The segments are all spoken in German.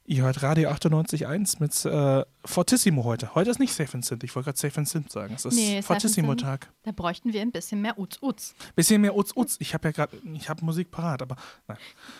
Ihr hört Radio 98.1 mit Fortissimo heute. Heute ist nicht Safe and Synth. Ich wollte gerade Safe and Synth sagen. Es ist Fortissimo-Tag. Da bräuchten wir ein bisschen mehr Uts. Bisschen mehr Uts. Ich habe Musik parat, aber nein.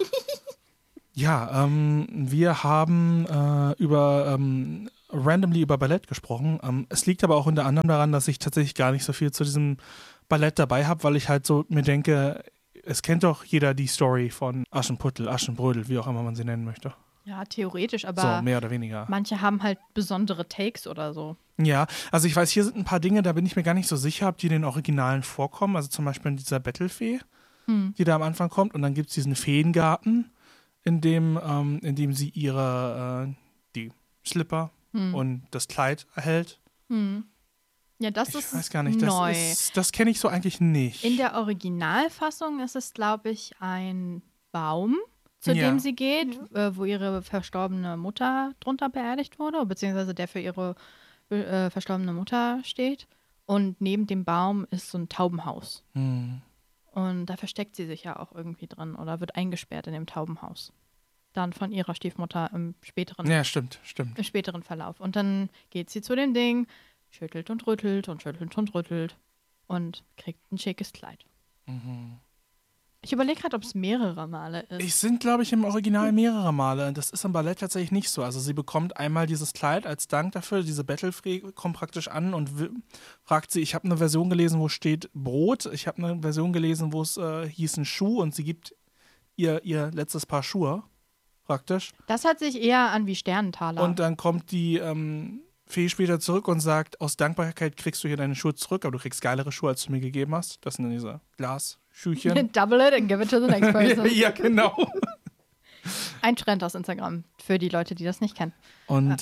Ja, wir haben randomly über Ballett gesprochen. Es liegt aber auch unter anderem daran, dass ich tatsächlich gar nicht so viel zu diesem Ballett dabei habe, weil ich halt so mir denke, es kennt doch jeder die Story von Aschenputtel, Aschenbrödel, wie auch immer man sie nennen möchte. Ja, theoretisch, aber so, mehr oder weniger. Manche haben halt besondere Takes oder so. Ja, also ich weiß, hier sind ein paar Dinge, da bin ich mir gar nicht so sicher, ob die in den Originalen vorkommen. Also zum Beispiel in dieser Battlefee, die da am Anfang kommt. Und dann gibt es diesen Feengarten, in dem sie die Slipper und das Kleid erhält. Ja, das ich ist weiß gar nicht, neu. Das kenne ich so eigentlich nicht. In der Originalfassung ist es, glaube ich, ein Baum, zu dem sie geht, wo ihre verstorbene Mutter drunter beerdigt wurde, beziehungsweise der für ihre verstorbene Mutter steht. Und neben dem Baum ist so ein Taubenhaus. Und da versteckt sie sich ja auch irgendwie drin oder wird eingesperrt in dem Taubenhaus. Dann von ihrer Stiefmutter im späteren Verlauf. Und dann geht sie zu dem Ding, schüttelt und rüttelt und schüttelt und rüttelt und kriegt ein schickes Kleid. Ich überlege gerade, ob es mehrere Male ist. Es sind, glaube ich, im Original mehrere Male. Das ist im Ballett tatsächlich nicht so. Also sie bekommt einmal dieses Kleid als Dank dafür. Diese Battlefree kommt praktisch an und fragt sie, ich habe eine Version gelesen, wo steht Brot. Ich habe eine Version gelesen, wo es hieß ein Schuh und sie gibt ihr letztes Paar Schuhe praktisch. Das hört sich eher an wie Sternentaler. Und dann kommt die Fee später zurück und sagt, aus Dankbarkeit kriegst du hier deine Schuhe zurück, aber du kriegst geilere Schuhe, als du mir gegeben hast. Das sind diese Glasschüchchen. Double it and give it to the next person. Ja, genau. Ein Trend aus Instagram für die Leute, die das nicht kennen. Und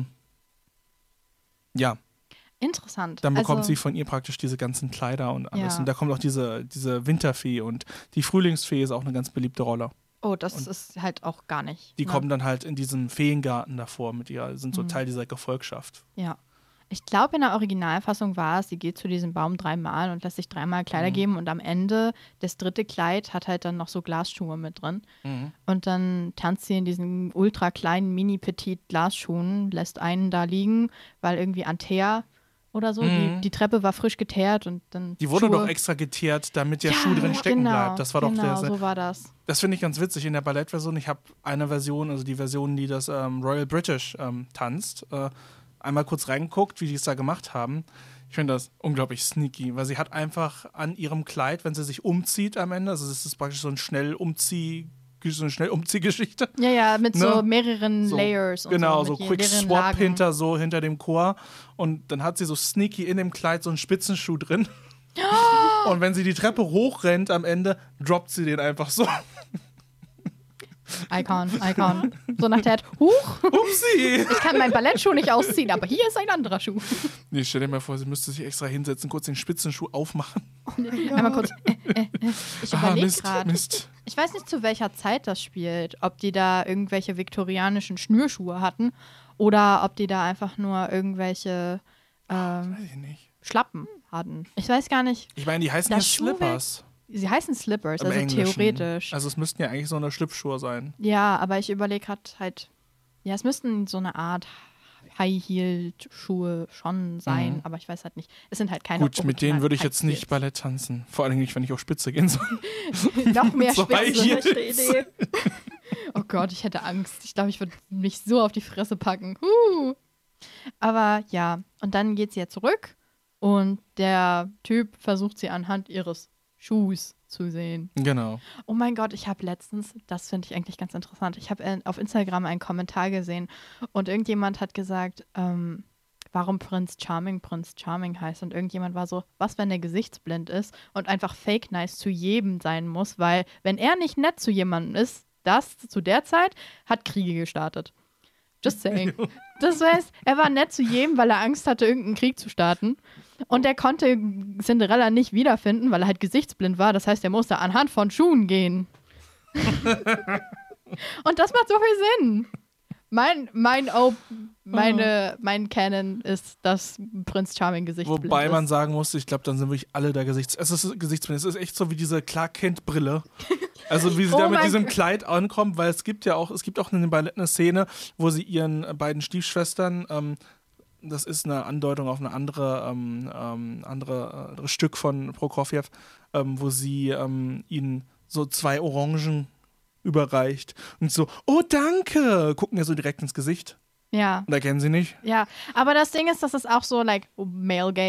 ja. Interessant. Dann bekommt sie von ihr praktisch diese ganzen Kleider und alles. Und da kommt auch diese Winterfee und die Frühlingsfee ist auch eine ganz beliebte Rolle. Oh, das ist halt auch gar nicht. Die kommen dann halt in diesem Feengarten davor mit ihr, sind so Teil dieser Gefolgschaft. Ja. Ich glaube, in der Originalfassung war es, sie geht zu diesem Baum 3-mal und lässt sich 3-mal Kleider geben und am Ende das 3. Kleid hat halt dann noch so Glasschuhe mit drin. Und dann tanzt sie in diesen ultra kleinen, mini-petit Glasschuhen, lässt einen da liegen, weil irgendwie Antea oder so, die Treppe war frisch geteert und dann die wurde doch extra geteert, damit der Schuh drin stecken bleibt. Das war doch so war das. Das finde ich ganz witzig in der Ballettversion. Ich habe eine Version, also die Version, die das Royal British tanzt, einmal kurz reingeguckt, wie die es da gemacht haben. Ich finde das unglaublich sneaky, weil sie hat einfach an ihrem Kleid, wenn sie sich umzieht am Ende, also das ist praktisch so eine Schnellumziehgeschichte. Ja, mit so mehreren Layers und genau, so. Genau, so Quick Swap hinter dem Chor. Und dann hat sie so sneaky in dem Kleid so einen Spitzenschuh drin. Oh! Und wenn sie die Treppe hochrennt am Ende, droppt sie den einfach so. Icon. So nach der Huch. Upsi. Ich kann meinen Ballettschuh nicht ausziehen, aber hier ist ein anderer Schuh. Nee, stell dir mal vor, sie müsste sich extra hinsetzen, kurz den Spitzenschuh aufmachen. Einmal kurz. Ich überlege gerade. Mist. Ich weiß nicht, zu welcher Zeit das spielt. Ob die da irgendwelche viktorianischen Schnürschuhe hatten oder ob die da einfach nur irgendwelche weiß ich nicht. Schlappen hatten. Ich weiß gar nicht. Ich meine, die heißen ja Slippers. Sie heißen Slippers, also Englischen. Theoretisch. Also es müssten ja eigentlich so eine Schlüpfschuhe sein. Ja, aber ich überlege gerade halt, ja, es müssten so eine Art High-Heel-Schuhe schon sein, aber ich weiß halt nicht. Es sind halt keine. Gut, mit denen würde ich jetzt nicht Ballett tanzen. Vor allem nicht, wenn ich auf Spitze gehen soll. Noch mehr so Spitze, Idee. Oh Gott, ich hätte Angst. Ich glaube, ich würde mich so auf die Fresse packen. Aber ja, und dann geht sie ja zurück und der Typ versucht sie anhand ihres Schuhs zu sehen. Genau. Oh mein Gott, ich habe letztens, das finde ich eigentlich ganz interessant, ich habe auf Instagram einen Kommentar gesehen und irgendjemand hat gesagt, warum Prince Charming heißt und irgendjemand war so, was, wenn der gesichtsblind ist und einfach fake nice zu jedem sein muss, weil wenn er nicht nett zu jemandem ist, das zu der Zeit hat Kriege gestartet. Just saying. Das heißt, er war nett zu jedem, weil er Angst hatte, irgendeinen Krieg zu starten. Und er konnte Cinderella nicht wiederfinden, weil er halt gesichtsblind war. Das heißt, er musste anhand von Schuhen gehen. Und das macht so viel Sinn. mein Canon ist, dass Prinz Charming Gesichtsblind ist. Wobei man sagen muss, ich glaube, dann sind wirklich alle da es ist Gesichtsblind. Es ist echt so wie diese Clark Kent Brille. Also wie sie da mit diesem Kleid ankommt, weil es gibt auch in den Ballett eine Szene, wo sie ihren beiden Stiefschwestern, das ist eine Andeutung auf eine andere Stück von Prokofjew, wo sie ihnen so 2 Orangen überreicht und so, oh danke, gucken ihr so direkt ins Gesicht. Ja. Und erkennen sie nicht. Ja, aber das Ding ist, dass es auch so, male gaze